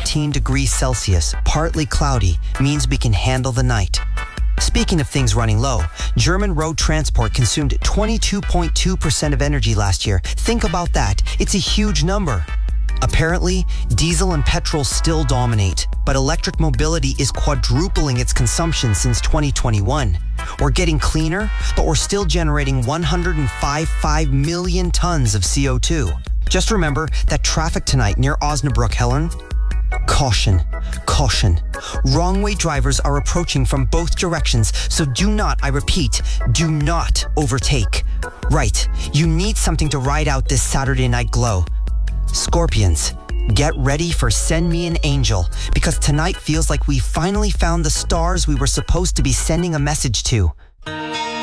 15 degrees Celsius, partly cloudy, means we can handle the night. Speaking of things running low, German road transport consumed 22.2% of energy last year. Think about that. It's a huge number. Apparently, diesel and petrol still dominate, but electric mobility is quadrupling its consumption since 2021. We're getting cleaner, but we're still generating 105 million tons of CO2. Just remember that traffic tonight near Osnabrück, Helen. Caution, caution. Wrong-way drivers are approaching from both directions, so do not, I repeat, do not overtake. Right, you need something to ride out this Saturday night glow. Scorpions, get ready for Send Me an Angel, because tonight feels like we finally found the stars we were supposed to be sending a message to.